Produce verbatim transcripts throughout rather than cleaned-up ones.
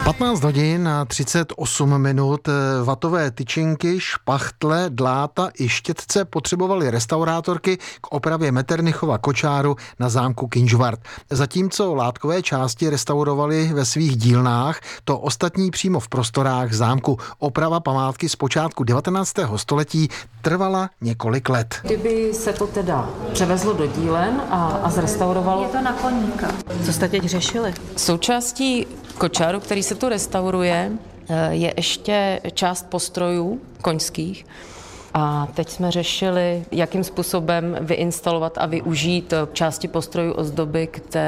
patnáct hodin a třicet osm minut. Vatové tyčinky, špachtle, dláta i štětce potřebovaly restaurátorky k opravě Metternichova kočáru na zámku Kynžvart. Zatímco látkové části restaurovali ve svých dílnách, to ostatní přímo v prostorách zámku. Oprava památky z počátku devatenáctého století trvala několik let. Kdyby se to teda převezlo do dílen a, a zrestaurovalo... Je to na koníka. Co jste teď řešili? Součástí kočáru, který se tu restauruje, je ještě část postrojů koňských. A teď jsme řešili, jakým způsobem vyinstalovat a využít části postrojů ozdoby,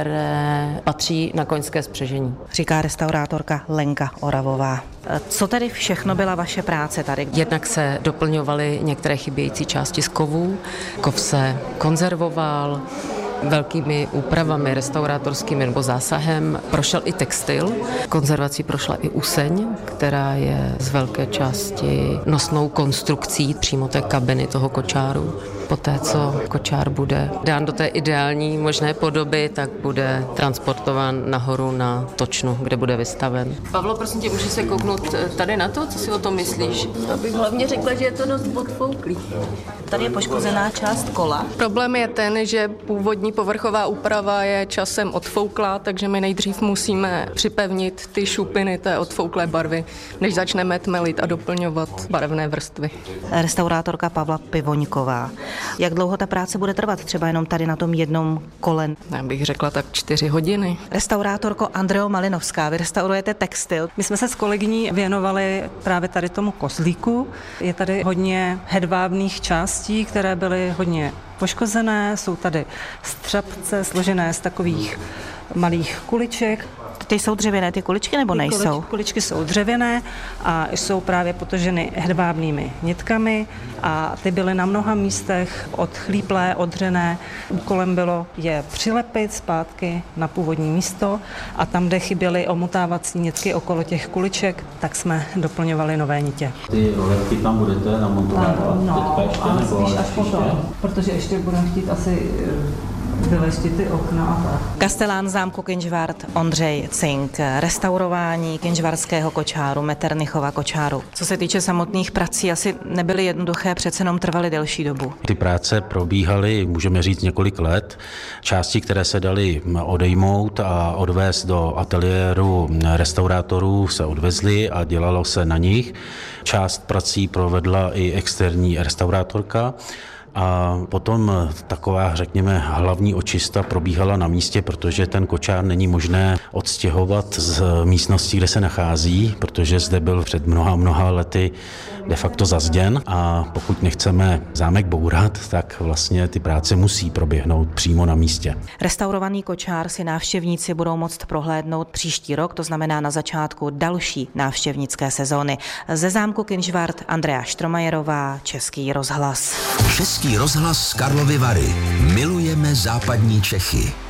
které patří na koňské spřežení. Říká restaurátorka Lenka Oravová. Co tady všechno byla vaše práce tady? Jednak se doplňovaly některé chybějící části z kovů, kov se konzervoval, velkými úpravami restaurátorskými nebo zásahem prošel i textil. Konzervací prošla i useň, která je z velké části nosnou konstrukcí přímo té kabiny toho kočáru. Poté, co kočár bude dán do té ideální možné podoby, tak bude transportován nahoru na točnu, kde bude vystaven. Pavlo, prosím tě, můžeš se kouknout tady na to, co si o tom myslíš? Abych hlavně řekla, že je to dost odfouklý. Tady je poškozená část kola. Problém je ten, že původní povrchová úprava je časem odfouklá, takže my nejdřív musíme připevnit ty šupiny té odfouklé barvy, než začneme tmelit a doplňovat barevné vrstvy. Restaurátorka Pavla Pivoňková. Jak dlouho ta práce bude trvat? Třeba jenom tady na tom jednom kole? Já bych řekla tak čtyři hodiny. Restaurátorko Andreo Malinovská, vy restaurujete textil. My jsme se s kolegyní věnovali právě tady tomu kozlíku. Je tady hodně hedvábných částí, které byly hodně poškozené. Jsou tady střapce složené z takových malých kuliček. Ty jsou dřevěné, ty kuličky, nebo nejsou? Kuličky, kuličky jsou dřevěné a jsou právě potaženy hedvábnými nitkami a ty byly na mnoha místech odchlíplé, odřené. Úkolem bylo je přilepit zpátky na původní místo a tam, kde chyběly omotávací nitky okolo těch kuliček, tak jsme doplňovali nové nitě. Ty roletky tam budete namontovávat? No, ale spíš až potom, protože ještě budeme chtít asi vyleštit ty okna a tak. Kastelán zámku Kynžvart Ondřej Cink, restaurování kynžvarského kočáru, Metternichova kočáru. Co se týče samotných prací, asi nebyly jednoduché, přece jenom trvaly delší dobu. Ty práce probíhaly, můžeme říct, několik let. Části, které se daly odejmout a odvést do ateliéru restaurátorů, se odvezly a dělalo se na nich. Část prací provedla i externí restaurátorka. A potom taková, řekněme, hlavní očista probíhala na místě, protože ten kočár není možné odstěhovat z místnosti, kde se nachází, protože zde byl před mnoha, mnoha lety de facto zazděn a pokud nechceme zámek bourat, tak vlastně ty práce musí proběhnout přímo na místě. Restaurovaný kočár si návštěvníci budou moct prohlédnout příští rok, to znamená na začátku další návštěvnické sezóny. Ze zámku Kynžvart Andrea Štromajerová, Český rozhlas. Český rozhlas z Karlovy Vary. Milujeme západní Čechy.